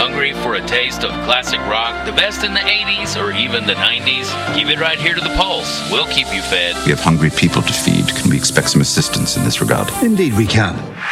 Hungry for a taste of classic rock, the best in the 80s or even the 90s? Keep it right here to the Pulse. We'll keep you fed. We have hungry people to feed. Can we expect some assistance in this regard? Indeed we can.